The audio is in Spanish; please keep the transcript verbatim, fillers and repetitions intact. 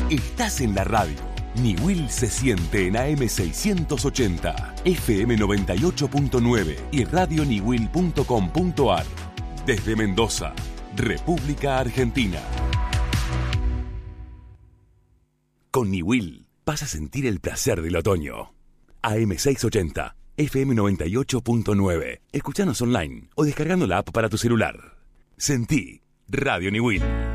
Estás en la radio. Niwil se siente en A M seiscientos ochenta, F M noventa y ocho punto nueve y radio niwil punto com punto ar. Desde Mendoza, República Argentina. Con Niwil vas a sentir el placer del otoño. A M seiscientos ochenta, F M noventa y ocho punto nueve. Escuchanos online o descargando la app para tu celular. Sentí Radio Niwil.